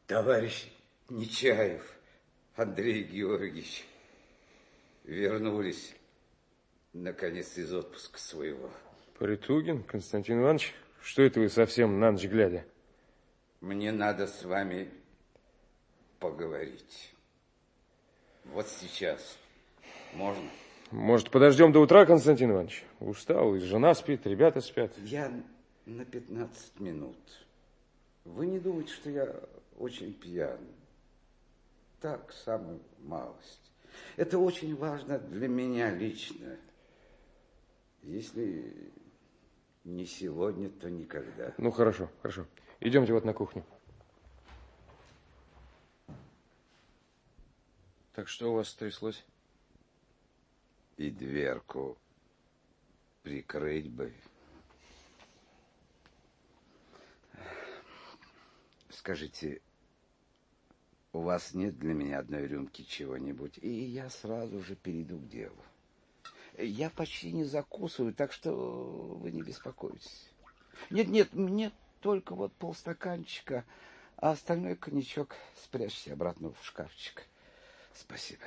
Товарищ Нечаев, Андрей Георгиевич, вернулись, наконец, из отпуска своего. Поритугин, Константин Иванович, что это вы совсем на ночь глядя? Мне надо с вами поговорить. Вот сейчас. Можно? Может, подождем до утра, Константин Иванович? Устал, и жена спит, ребята спят. Я на 15 минут. Вы не думаете, что я очень пьян? Так, самую малость. Это очень важно для меня лично. Если не сегодня, то никогда. Ну, хорошо, хорошо. Идемте вот на кухню. Так что у вас стряслось? И дверку прикрыть бы. Скажите, у вас нет для меня одной рюмки чего-нибудь? И я сразу же перейду к делу. Я почти не закусываю, так что вы не беспокойтесь. Нет, мне только вот полстаканчика, а остальной коньячок спрячьте обратно в шкафчик. Спасибо.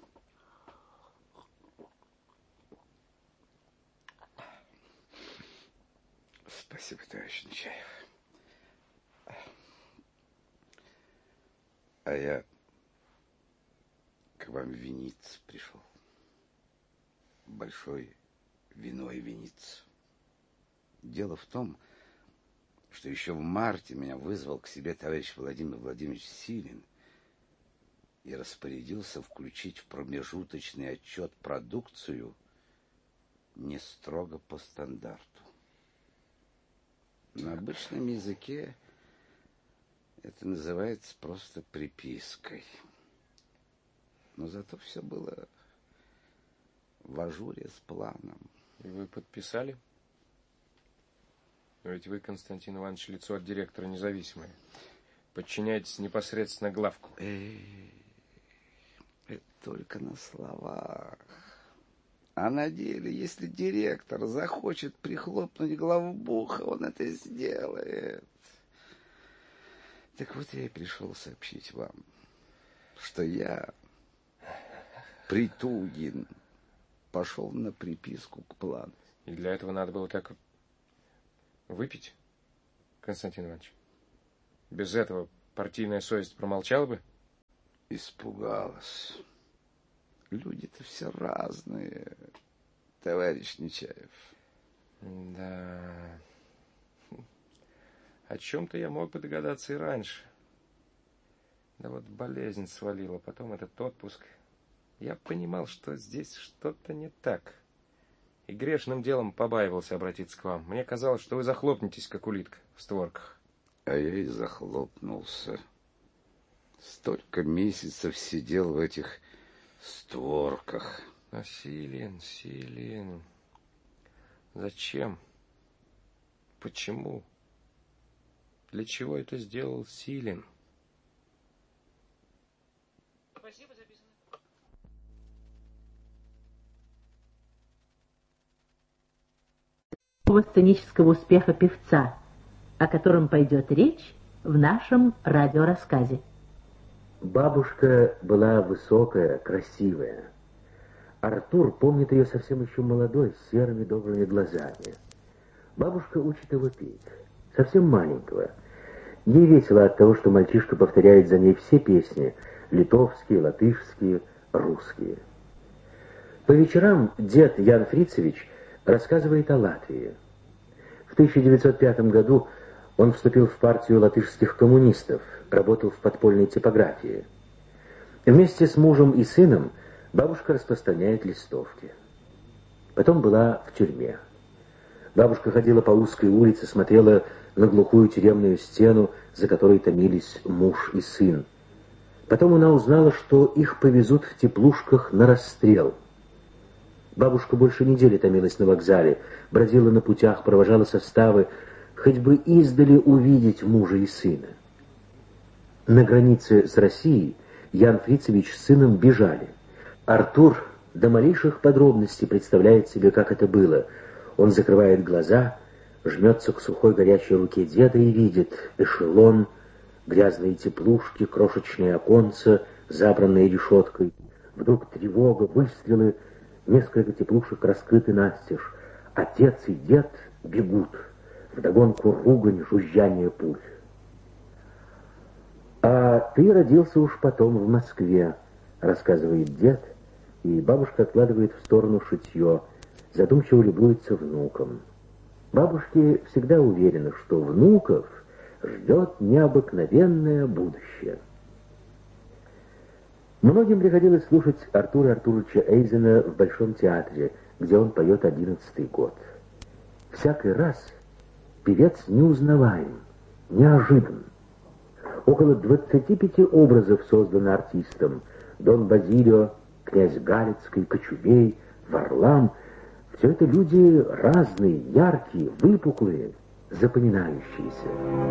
Спасибо, товарищ Нечаев. А я к вам виниться пришел. Большой виной виниться. Дело в том, что еще в марте меня вызвал к себе товарищ Владимир Владимирович Силин и распорядился включить в промежуточный отчет продукцию не строго по стандарту. На обычном языке это называется просто припиской. Но зато все было в ажуре с планом. И вы подписали? Но ведь вы, Константин Иванович, лицо от директора независимое. Подчиняетесь непосредственно главку. Это только на словах. А на деле, если директор захочет прихлопнуть главбуха, он это сделает. Так вот я и пришел сообщить вам, что я, Поритугин, пошел на приписку к плану. И для этого надо было так выпить, Константин Иванович? Без этого партийная совесть промолчала бы? Испугалась. Люди-то все разные, товарищ Нечаев. Да. О чем-то я мог бы догадаться и раньше. Да вот болезнь свалила, потом этот отпуск. Я понимал, что здесь что-то не так. И грешным делом побаивался обратиться к вам. Мне казалось, что вы захлопнетесь, как улитка, в створках. А я и захлопнулся. Столько месяцев сидел в этих створках. А Силин. Зачем? Почему? Для чего это сделал Силин? Спасибо, записано. Сценического успеха певца, о котором пойдет речь в нашем радиорассказе. Бабушка была высокая, красивая. Артур помнит ее совсем еще молодой, с серыми добрыми глазами. Бабушка учит его петь, совсем маленького. Ей весело от того, что мальчишка повторяет за ней все песни, литовские, латышские, русские. По вечерам дед Ян Фрицевич рассказывает о Латвии. В 1905 году он вступил в партию латышских коммунистов, работал в подпольной типографии. Вместе с мужем и сыном бабушка распространяет листовки. Потом была в тюрьме. Бабушка ходила по узкой улице, смотрела на глухую тюремную стену, за которой томились муж и сын. Потом она узнала, что их повезут в теплушках на расстрел. Бабушка больше недели томилась на вокзале, бродила на путях, провожала составы, хоть бы издали увидеть мужа и сына. На границе с Россией Ян Фрицевич с сыном бежали. Артур до малейших подробностей представляет себе, как это было. Он закрывает глаза, жмется к сухой горячей руке деда и видит эшелон, Грязные теплушки, крошечные оконца, забранные решеткой. Вдруг тревога, выстрелы, несколько теплушек раскрыты настежь. Отец и дед бегут. Вдогонку ругань, жужжание пуль. «А ты родился уж потом в Москве», — рассказывает дед, и бабушка откладывает в сторону шитье, задумчиво любуется внуком. Бабушки всегда уверены, что внуков ждет необыкновенное будущее. Многим приходилось слушать Артура Артуровича Эйзена в Большом театре, где он поет 11-й год. Всякий раз певец неузнаваем, неожидан. Около 25 образов создано артистом. Дон Базилио, князь Галицкий, Кочубей, Варлам. Все это люди разные, яркие, выпуклые, запоминающиеся.